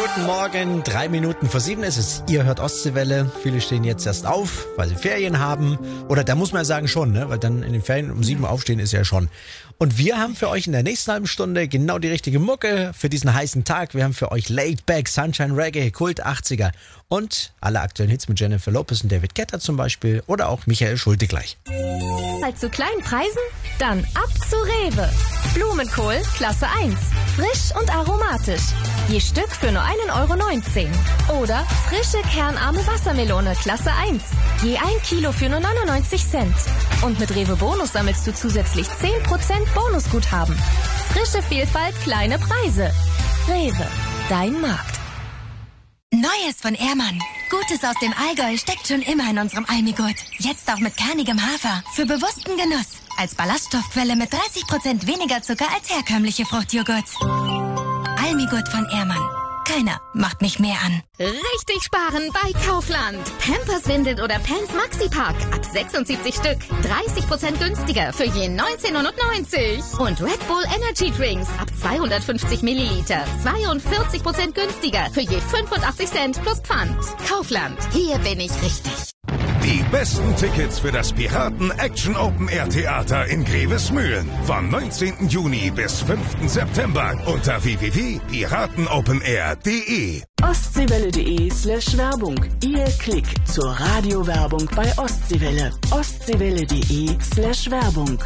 Guten Morgen, 3 Minuten vor 7 ist es. Ihr hört Ostseewelle. Viele stehen jetzt erst auf, weil sie Ferien haben. Oder da muss man ja sagen schon, ne? Weil dann in den Ferien um 7 aufstehen ist ja schon. Und wir haben für euch in der nächsten halben Stunde genau die richtige Mucke für diesen heißen Tag. Wir haben für euch Laid Back, Sunshine Reggae, Kult 80er und alle aktuellen Hits mit Jennifer Lopez und David Guetta zum Beispiel oder auch Michael Schulte gleich. Zu kleinen Preisen? Dann ab zu Rewe. Blumenkohl Klasse 1. Frisch und aromatisch. Je Stück für nur 1,19 €. Oder frische kernarme Wassermelone Klasse 1. Je 1 Kilo für nur 99 Cent. Und mit Rewe Bonus sammelst du zusätzlich 10% Bonusguthaben. Frische Vielfalt, kleine Preise. Rewe, dein Markt. Neues von Ehrmann. Gutes aus dem Allgäu steckt schon immer in unserem Almigurt. Jetzt auch mit kernigem Hafer. Für bewussten Genuss. Als Ballaststoffquelle mit 30% weniger Zucker als herkömmliche Fruchtjoghurts. Almigurt von Ehrmann. Keiner macht mich mehr an. Richtig sparen bei Kaufland. Pampers Windeln oder Pants Maxi-Pack. Ab 76 Stück. 30% günstiger für je 19,99 €. Und Red Bull Energy Drinks. Ab 250 Milliliter. 42% günstiger für je 85 Cent plus Pfand. Kaufland. Hier bin ich richtig. Die besten Tickets für das Piraten Action Open Air Theater in Grevesmühlen. Vom 19. Juni bis 5. September unter www.piratenopenair.de. Ostseewelle.de/Werbung. Ihr Klick zur Radiowerbung bei Ostseewelle. Ostseewelle.de/Werbung.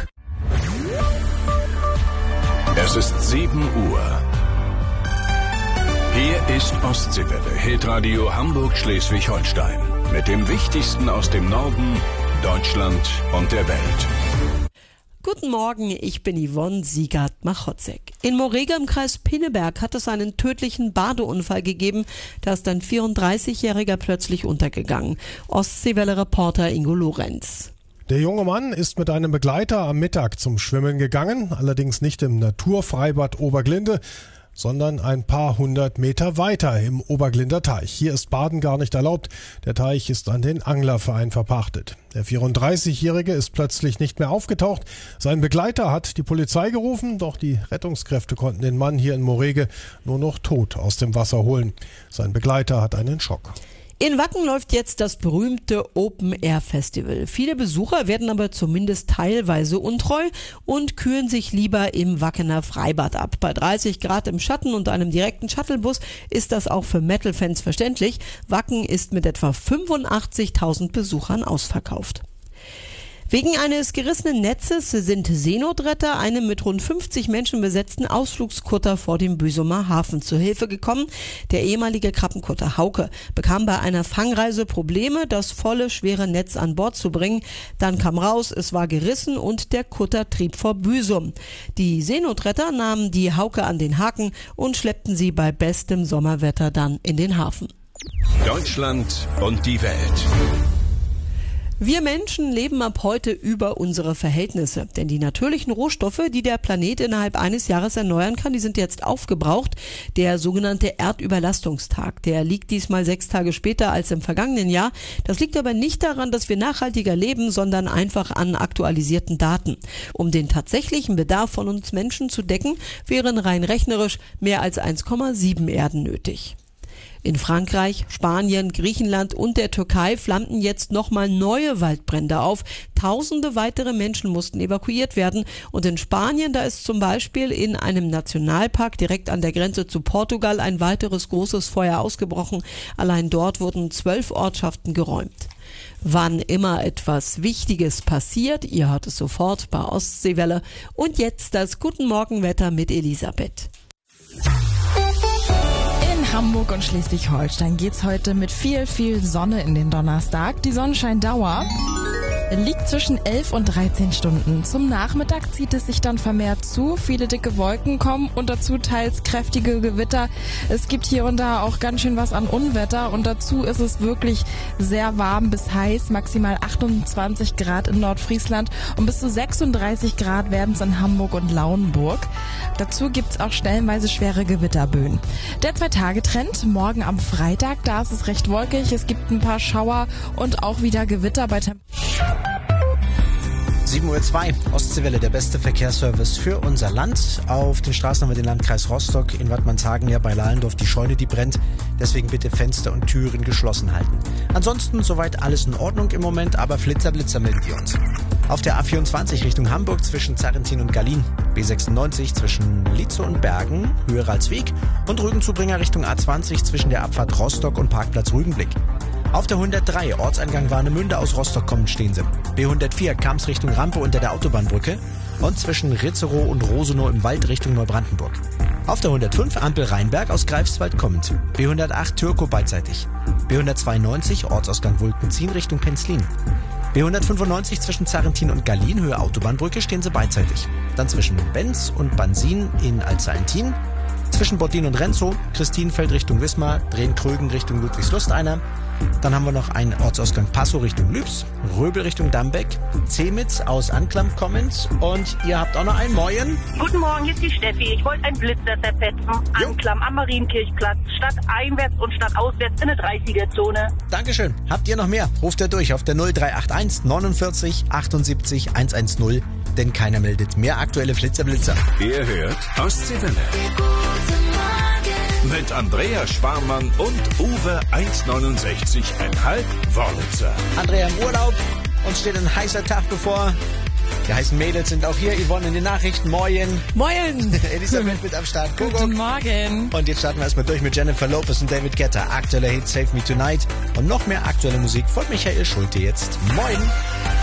Es ist 7 Uhr. Hier ist Ostseewelle, Hitradio Hamburg-Schleswig-Holstein. Mit dem Wichtigsten aus dem Norden, Deutschland und der Welt. Guten Morgen, ich bin Yvonne Siegert-Machotzek. In Morega im Kreis Pinneberg hat es einen tödlichen Badeunfall gegeben. Da ist ein 34-Jähriger plötzlich untergegangen. Ostseewelle-Reporter Ingo Lorenz. Der junge Mann ist mit einem Begleiter am Mittag zum Schwimmen gegangen, allerdings nicht im Naturfreibad Oberglinde, sondern ein paar 100 Meter weiter im Oberglinder Teich. Hier ist Baden gar nicht erlaubt. Der Teich ist an den Anglerverein verpachtet. Der 34-Jährige ist plötzlich nicht mehr aufgetaucht. Sein Begleiter hat die Polizei gerufen, doch die Rettungskräfte konnten den Mann hier in Morege nur noch tot aus dem Wasser holen. Sein Begleiter hat einen Schock. In Wacken läuft jetzt das berühmte Open-Air-Festival. Viele Besucher werden aber zumindest teilweise untreu und kühlen sich lieber im Wackener Freibad ab. Bei 30 Grad im Schatten und einem direkten Shuttlebus ist das auch für Metal-Fans verständlich. Wacken ist mit etwa 85.000 Besuchern ausverkauft. Wegen eines gerissenen Netzes sind Seenotretter einem mit rund 50 Menschen besetzten Ausflugskutter vor dem Büsumer Hafen zu Hilfe gekommen. Der ehemalige Krabbenkutter Hauke bekam bei einer Fangreise Probleme, das volle, schwere Netz an Bord zu bringen. Dann kam raus, es war gerissen und der Kutter trieb vor Büsum. Die Seenotretter nahmen die Hauke an den Haken und schleppten sie bei bestem Sommerwetter dann in den Hafen. Deutschland und die Welt. Wir Menschen leben ab heute über unsere Verhältnisse, denn die natürlichen Rohstoffe, die der Planet innerhalb eines Jahres erneuern kann, die sind jetzt aufgebraucht. Der sogenannte Erdüberlastungstag, der liegt diesmal 6 Tage später als im vergangenen Jahr. Das liegt aber nicht daran, dass wir nachhaltiger leben, sondern einfach an aktualisierten Daten. Um den tatsächlichen Bedarf von uns Menschen zu decken, wären rein rechnerisch mehr als 1,7 Erden nötig. In Frankreich, Spanien, Griechenland und der Türkei flammten jetzt nochmal neue Waldbrände auf. Tausende weitere Menschen mussten evakuiert werden. Und in Spanien, da ist zum Beispiel in einem Nationalpark direkt an der Grenze zu Portugal ein weiteres großes Feuer ausgebrochen. Allein dort wurden 12 Ortschaften geräumt. Wann immer etwas Wichtiges passiert, ihr hört es sofort bei Ostseewelle. Und jetzt das Guten Morgenwetter mit Elisabeth. Hamburg und Schleswig-Holstein geht's heute mit viel Sonne in den Donnerstag. Die Sonnenscheindauer liegt zwischen 11 und 13 Stunden. Zum Nachmittag zieht es sich dann vermehrt zu. Viele dicke Wolken kommen und dazu teils kräftige Gewitter. Es gibt hier und da auch ganz schön was an Unwetter und dazu ist es wirklich sehr warm bis heiß. Maximal 28 Grad in Nordfriesland und bis zu 36 Grad werden es in Hamburg und Lauenburg. Dazu gibt's auch stellenweise schwere Gewitterböen. Der 2-Tage-Trend morgen am Freitag, da ist es recht wolkig. Es gibt ein paar Schauer und auch wieder Gewitter bei 7:02 Uhr, Ostseewelle, der beste Verkehrsservice für unser Land. Auf den Straßen haben wir den Landkreis Rostock, in Wattmannshagen, ja bei Lahlendorf die Scheune, die brennt. Deswegen bitte Fenster und Türen geschlossen halten. Ansonsten soweit alles in Ordnung im Moment, aber Blitzer melden die uns. Auf der A24 Richtung Hamburg zwischen Zarrentin und Gallien, B96 zwischen Lietze und Bergen, Höheralsweg und Rügenzubringer Richtung A20 zwischen der Abfahrt Rostock und Parkplatz Rügenblick. Auf der 103 Ortseingang Warnemünde aus Rostock kommend stehen sie. B104 Kams Richtung Rampe unter der Autobahnbrücke und zwischen Ritzerow und Rosenow im Wald Richtung Neubrandenburg. Auf der 105 Ampel Rheinberg aus Greifswald kommend. B108 Türkow beidseitig. B192 Ortsausgang Wulpenzien Richtung Penzlin. B195 zwischen Zarrentin und Gallien Höhe Autobahnbrücke stehen sie beidseitig. Dann zwischen Benz und Bansin in Alzeilentin. Zwischen Bottin und Renzow, Christinfeld Richtung Wismar, Drehen-Krögen Richtung Ludwigslust einer. Dann haben wir noch einen Ortsausgang Passow Richtung Lübs, Röbel Richtung Dambeck, Zemitz aus Anklam kommend und ihr habt auch noch einen Moin. Guten Morgen, hier ist die Steffi. Ich wollte einen Blitzer zerfetzen. Anklam am Marienkirchplatz, stadteinwärts und stadtauswärts in eine 30er-Zone. Dankeschön. Habt ihr noch mehr? Ruft ihr durch auf der 0381 49 78 110, denn keiner meldet mehr aktuelle Blitzer. Ihr hört Ostseewelle. Mit Andrea Sparmann und Uwe 1,69,5 Wörlitzer. Andrea im Urlaub, uns steht ein heißer Tag bevor. Die heißen Mädels sind auch hier. Yvonne in den Nachrichten. Moin. Moin. Elisabeth mit am Start. Guten Morgen. Und jetzt starten wir erstmal durch mit Jennifer Lopez und David Guetta. Aktueller Hit Save Me Tonight. Und noch mehr aktuelle Musik von Michael Schulte jetzt. Moin.